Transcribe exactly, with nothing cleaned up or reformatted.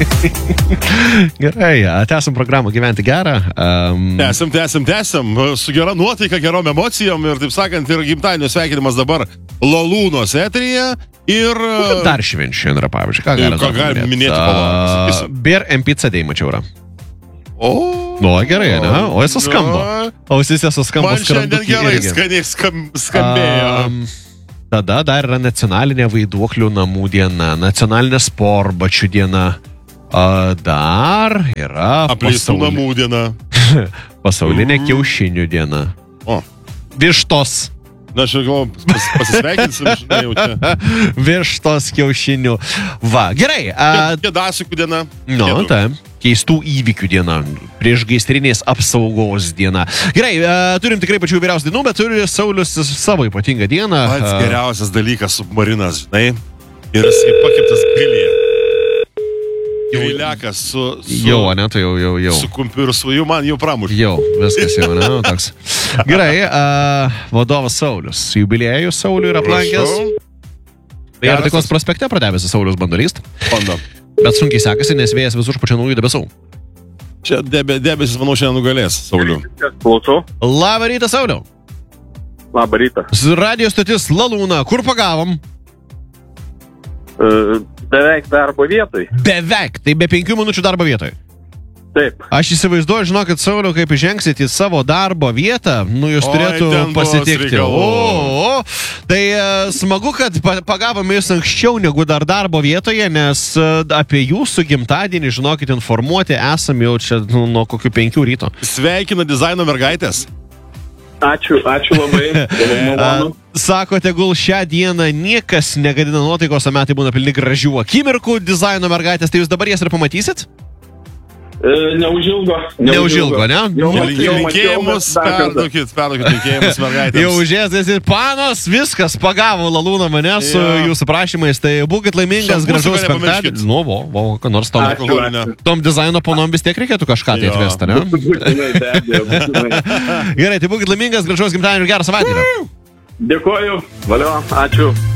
Gerai, tęsim programą Gyventi gerą. Um... Tęsim, tęsim, tęsim. Su gera nuotaika, gerom emocijom ir, taip sakant, ir gimtadienio sveikinimas dabar Lalūnos eteryje. Ir... Dar švenčių yra, pavyzdžiui. Ką galim, ką galim minėti palaukis? Bir M P C D mačiau yra. O, nu, gerai, ne? O jis suskamba. Ausys jis suskamba. Man šiandien gerai skaniai skam, skambėjo. Um... Tada dar yra nacionalinė vaiduoklių namų diena, nacionalinė sportbačių diena. A, dar yra apleistų pasauli... namų diena. Pasaulinė mm. kiaušinių diena. O. Vištos. Na, aš jau pas, pasisveikinsim, žinai, jau čia. Vištos kiaušinių. Va, gerai. A... Kėdasikų diena. Nu, taip. Keistų įvykių diena, priešgaisrinės apsaugos diena. Gerai, e, turim tikrai pačių vyriausių dienų, bet turi Saulius savo ypatingą dieną. Pats geriausias dalykas submarinas, žinai, ir jis pakiptas grilėje. Griliakas su... su jau, ne, tai jau, jau, jau. Su kumpiu ir su jų man jau pramušė. Jau, viskas jau, ne, toks. Gerai, e, vadovas Saulius, jubiliejus Saulių yra aplankęs. Tai Artikos prospekte pradėvėsi Saulius bandolyst. Bando. Bet sunkiai sekasi, nes vėjas vis užpučia naujų debesų. Čia debe, debesis, manau, šiandien nugalės, Sauliu. Klausau. Labą rytą, Sauliau. Labą rytą. Radio stotis Lalūna. Kur pagavom? Uh, beveik darbo vietoj. Beveik. Tai be penkių minučių darbo vietoj. Taip. Aš įsivaizduoju, žinokit, Sauliau, kaip žengsit į savo darbo vietą, nu jūs turėtų pasitikti. O, o, tai e, smagu, kad pagavome jūs anksčiau negu dar darbo vietoje, nes e, apie jūsų gimtadienį, žinokit, informuoti esame jau čia nu, nuo kokių penkių ryto. Sveikina dizaino mergaitės. Ačiū, ačiū labai. Malonu. Sako, tegul šią dieną niekas negadina nuotaikos, o metai būna pilni gražių akimirkų dizaino mergaitės, tai jūs dabar jas ir pamatysit? Neužilgo. Neužilgo, ne? Linkėjimus, perduokit, perduokit linkėjimus mergaitėms. Jau užės, panos, viskas, pagavo Lalūną mane su ja. jūsų prašymais, tai būkit laimingas, gražus penktadienis. Nu, vo, vo, ką nors tom, tom dizaino ponom vis tiek reikėtų kažką tai atvesti, ne? Gerai, tai būkit laimingas, gražus gimtadienio ir gerą savaitę. Dėkuoju, valio, ačiū.